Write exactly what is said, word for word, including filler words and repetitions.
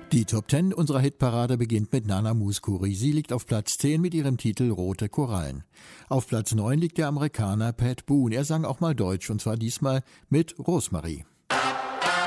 Die Top Ten unserer Hitparade beginnt mit Nana Mouskouri. Sie liegt auf Platz zehn mit ihrem Titel Rote Korallen. Auf Platz neun liegt der Amerikaner Pat Boone. Er sang auch mal Deutsch, und zwar diesmal mit Rosmarie.